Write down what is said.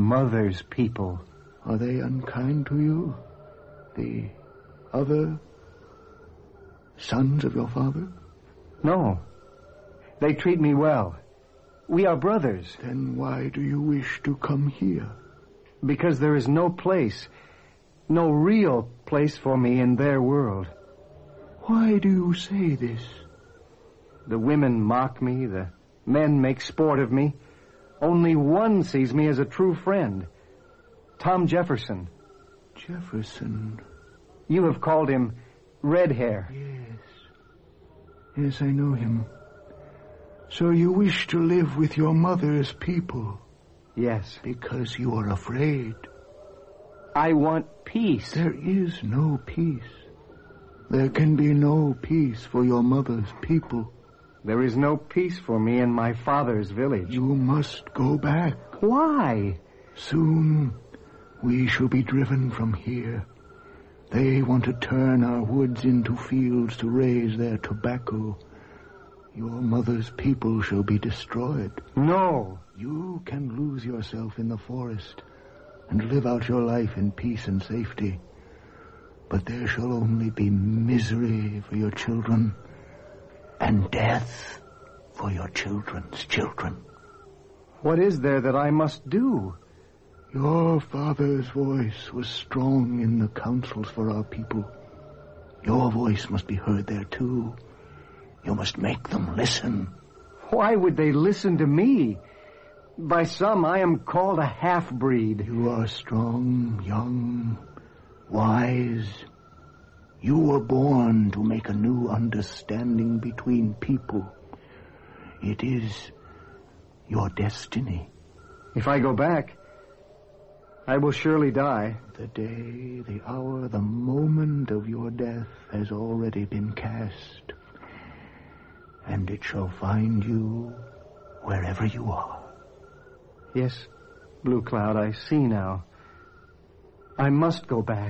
mother's people. Are they unkind to you? The other sons of your father? No. They treat me well. We are brothers. Then why do you wish to come here? Because there is no place, no real place for me in their world. Why do you say this? The women mock me, the men make sport of me. Only one sees me as a true friend. Tom Jefferson. Jefferson? You have called him Red Hair. Yes. Yes, I know him. So you wish to live with your mother's people? Yes. Because you are afraid. I want peace. There is no peace. There can be no peace for your mother's people. There is no peace for me in my father's village. You must go back. Why? Soon we shall be driven from here. They want to turn our woods into fields to raise their tobacco. Your mother's people shall be destroyed. No. You can lose yourself in the forest and live out your life in peace and safety. But there shall only be misery for your children and death for your children's children. What is there that I must do? Your father's voice was strong in the councils for our people. Your voice must be heard there too. You must make them listen. Why would they listen to me? By some, I am called a half-breed. You are strong, young, wise. You were born to make a new understanding between people. It is your destiny. If I go back, I will surely die. The day, the hour, the moment of your death has already been cast. And it shall find you wherever you are. Yes, Blue Cloud, I see now. I must go back.